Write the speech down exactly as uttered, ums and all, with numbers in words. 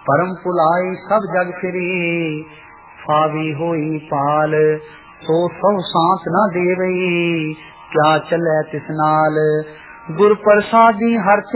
परम पुलाई सब जग फिरी, फावी होई पाल सो सब सांत न देवई, क्या चलै तिस नाल। गुर प्रसादी हर